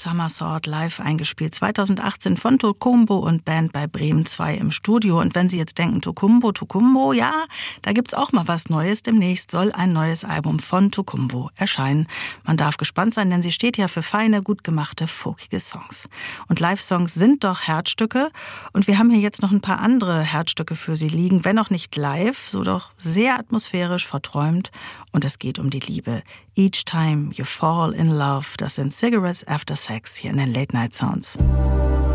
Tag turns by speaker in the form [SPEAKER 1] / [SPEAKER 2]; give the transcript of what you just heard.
[SPEAKER 1] Summersault live eingespielt. 2018 von Tokumbo und Band bei Bremen 2 im Studio. Und wenn Sie jetzt denken, Tokumbo, ja, da gibt's auch mal was Neues. Demnächst soll ein neues Album von Tokumbo erscheinen. Man darf gespannt sein, denn sie steht ja für feine, gut gemachte, folkige Songs. Und Live-Songs sind doch Herzstücke. Und wir haben hier jetzt noch ein paar andere Herzstücke für Sie liegen. Wenn auch nicht live, so doch sehr atmosphärisch, verträumt. Und es geht um die Liebe. Each Time You Fall in Love, das sind Cigarettes After Sex hier in den Late Night Sounds.